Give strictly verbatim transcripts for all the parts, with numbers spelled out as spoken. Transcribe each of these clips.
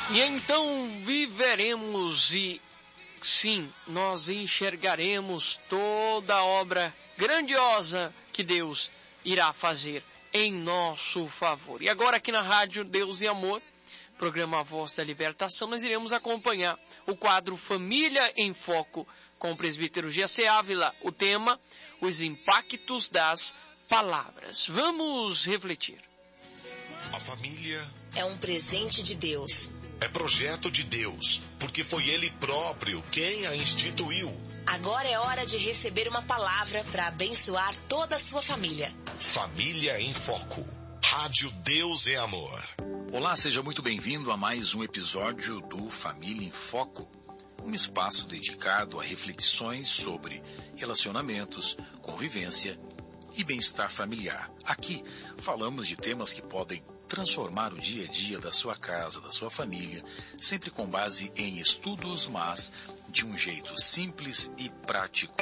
E então viveremos e, sim, nós enxergaremos toda a obra grandiosa que Deus irá fazer em nosso favor. E agora aqui na Rádio Deus e Amor, programa Voz da Libertação, nós iremos acompanhar o quadro Família em Foco com o presbítero G C Ávila. O tema, os impactos das palavras. Vamos refletir. A família é um presente de Deus. É projeto de Deus, porque foi Ele próprio quem a instituiu. Agora é hora de receber uma palavra para abençoar toda a sua família. Família em Foco. Rádio Deus é Amor. Olá, seja muito bem-vindo a mais um episódio do Família em Foco. Um espaço dedicado a reflexões sobre relacionamentos, convivência e bem-estar familiar. Aqui falamos de temas que podem transformar o dia a dia da sua casa, da sua família, sempre com base em estudos, mas de um jeito simples e prático.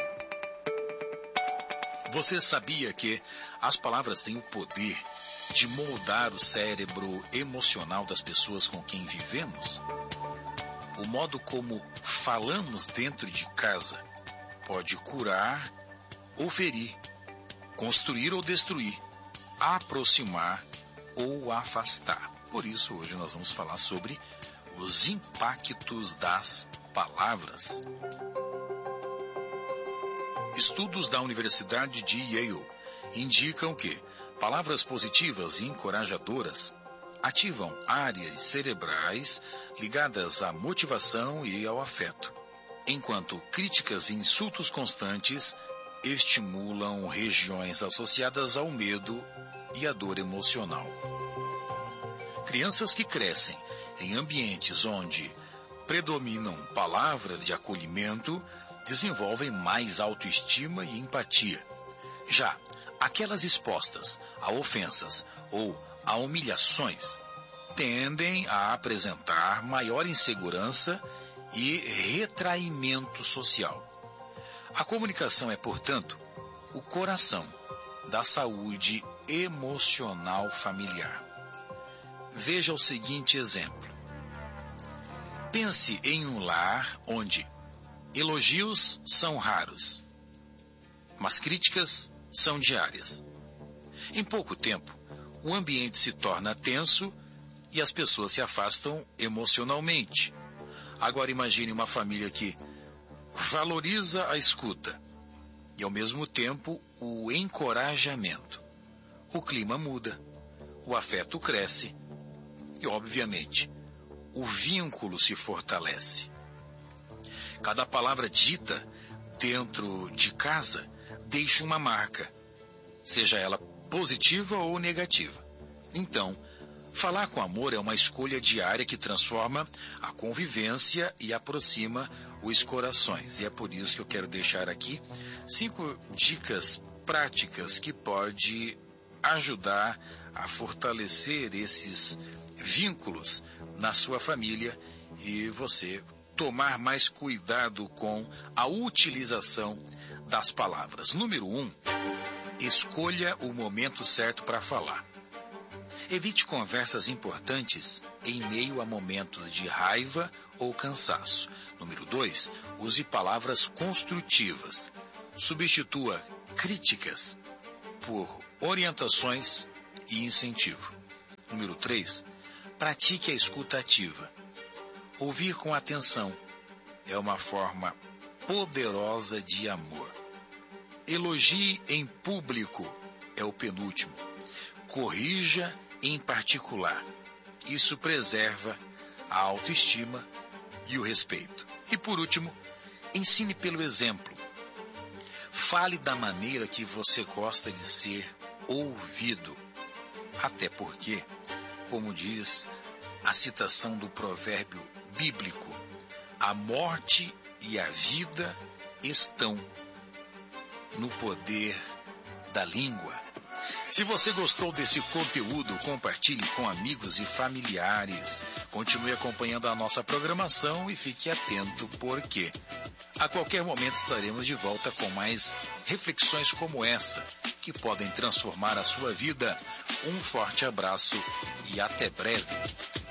Você sabia que as palavras têm o poder de moldar o cérebro emocional das pessoas com quem vivemos? O modo como falamos dentro de casa pode curar ou ferir, construir ou destruir, aproximar ou afastar. Por isso, hoje nós vamos falar sobre os impactos das palavras. Estudos da Universidade de Yale indicam que palavras positivas e encorajadoras ativam áreas cerebrais ligadas à motivação e ao afeto, enquanto críticas e insultos constantes estimulam regiões associadas ao medo e à dor emocional. Crianças que crescem em ambientes onde predominam palavras de acolhimento desenvolvem mais autoestima e empatia. Já aquelas expostas a ofensas ou a humilhações tendem a apresentar maior insegurança e retraimento social. A comunicação é, portanto, o coração da saúde emocional familiar. Veja o seguinte exemplo. Pense em um lar onde elogios são raros, mas críticas são diárias. Em pouco tempo, o ambiente se torna tenso e as pessoas se afastam emocionalmente. Agora imagine uma família que valoriza a escuta e, ao mesmo tempo, o encorajamento. O clima muda, o afeto cresce e, obviamente, o vínculo se fortalece. Cada palavra dita dentro de casa deixa uma marca, seja ela positiva ou negativa. Então, falar com amor é uma escolha diária que transforma a convivência e aproxima os corações. E é por isso que eu quero deixar aqui cinco dicas práticas que podem ajudar a fortalecer esses vínculos na sua família e você tomar mais cuidado com a utilização das palavras. Número um, escolha o momento certo para falar. Evite conversas importantes em meio a momentos de raiva ou cansaço. Número dois, use palavras construtivas. Substitua críticas por orientações e incentivo. Número três, pratique a escuta ativa. Ouvir com atenção é uma forma poderosa de amor. Elogie em público é o penúltimo. Corrija em particular. Isso preserva a autoestima e o respeito. E por último, ensine pelo exemplo. Fale da maneira que você gosta de ser ouvido. Até porque, como diz a citação do provérbio bíblico, a morte e a vida estão no poder da língua. Se você gostou desse conteúdo, compartilhe com amigos e familiares. Continue acompanhando a nossa programação e fique atento, porque a qualquer momento estaremos de volta com mais reflexões como essa, que podem transformar a sua vida. Um forte abraço e até breve.